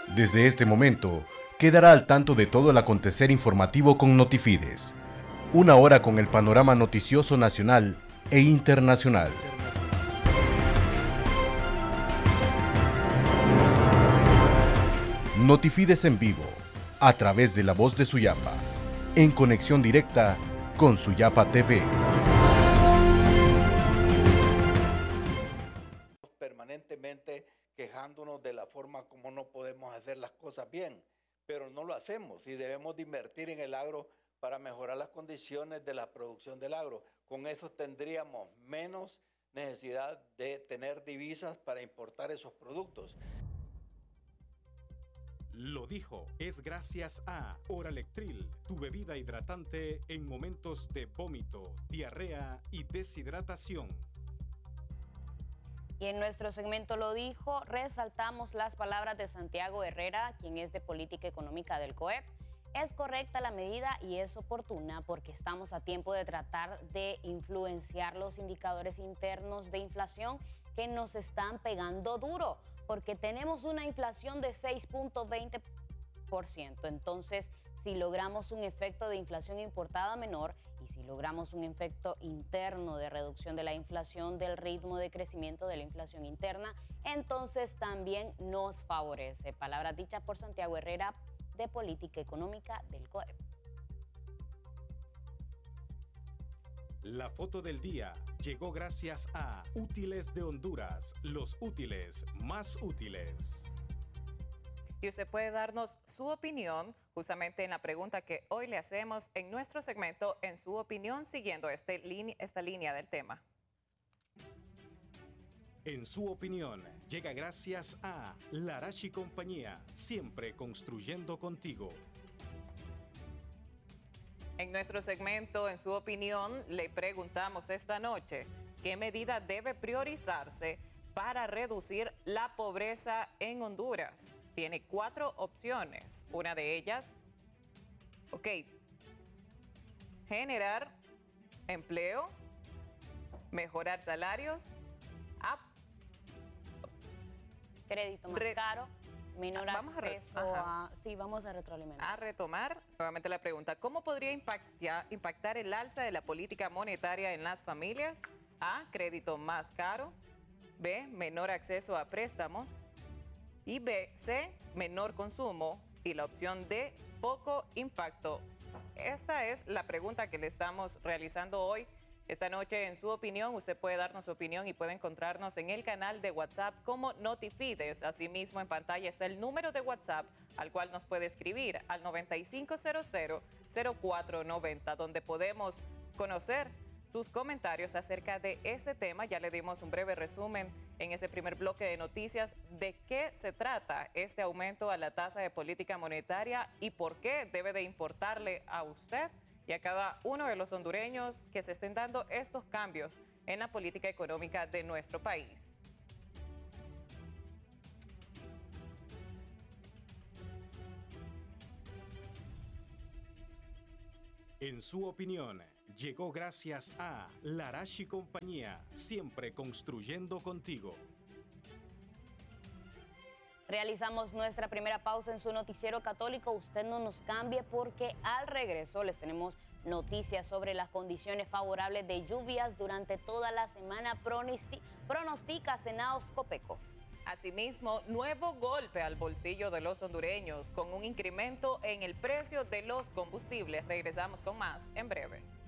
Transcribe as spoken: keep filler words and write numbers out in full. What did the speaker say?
Desde este momento, quedará al tanto de todo el acontecer informativo con Notifides. Una hora con el panorama noticioso nacional e internacional. Notifides en vivo, a través de la voz de Suyapa, en conexión directa con Suyapa T V. Permanentemente quejándonos de la forma como no podemos hacer las cosas bien, pero no lo hacemos y debemos de invertir en el agro para mejorar las condiciones de la producción del agro. Con eso tendríamos menos necesidad de tener divisas para importar esos productos. Lo dijo, es gracias a Oralectril, tu bebida hidratante en momentos de vómito, diarrea y deshidratación. Y en nuestro segmento Lo dijo, resaltamos las palabras de Santiago Herrera, quien es de Política Económica del COEP. Es correcta la medida y es oportuna porque estamos a tiempo de tratar de influenciar los indicadores internos de inflación que nos están pegando duro, porque tenemos una inflación de seis punto veinte por ciento. Entonces, si logramos un efecto de inflación importada menor y si logramos un efecto interno de reducción de la inflación, del ritmo de crecimiento de la inflación interna, entonces también nos favorece. Palabras dichas por Santiago Herrera, de Política Económica del COEP. La foto del día llegó gracias a Útiles de Honduras, los útiles más útiles. Y usted puede darnos su opinión justamente en la pregunta que hoy le hacemos en nuestro segmento, en su opinión, siguiendo este esta línea del tema. En su opinión, llega gracias a Larache y Compañía, siempre construyendo contigo. En nuestro segmento, en su opinión, le preguntamos esta noche, ¿qué medida debe priorizarse para reducir la pobreza en Honduras? Tiene cuatro opciones. Una de ellas, ok, generar empleo, mejorar salarios, ap- Crédito más Re- caro, menor Vamos a re- acceso ajá. a... Sí, vamos a retroalimentar. a retomar nuevamente la pregunta, ¿cómo podría impactar, impactar el alza de la política monetaria en las familias? A, crédito más caro. B, menor acceso a préstamos. Y B, C, menor consumo. Y la opción D, poco impacto. Esta es la pregunta que le estamos realizando hoy. Esta noche, en su opinión, usted puede darnos su opinión y puede encontrarnos en el canal de WhatsApp como Notifides. Asimismo, en pantalla está el número de WhatsApp al cual nos puede escribir al noventa y cinco cero cero, cero cuatro noventa, donde podemos conocer sus comentarios acerca de este tema. Ya le dimos un breve resumen en ese primer bloque de noticias de qué se trata este aumento a la tasa de política monetaria y por qué debe de importarle a usted y a cada uno de los hondureños que se estén dando estos cambios en la política económica de nuestro país. En su opinión, llegó gracias a Larache y Compañía, siempre construyendo contigo. Realizamos nuestra primera pausa en su noticiero católico. Usted no nos cambie porque al regreso les tenemos noticias sobre las condiciones favorables de lluvias durante toda la semana, pronostica Senaos Copeco. Asimismo, nuevo golpe al bolsillo de los hondureños con un incremento en el precio de los combustibles. Regresamos con más en breve.